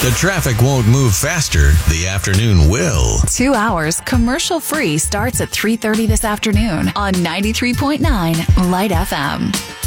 The traffic won't move faster. The afternoon will. 2 hours commercial-free starts at 3:30 this afternoon on 93.9 Light FM.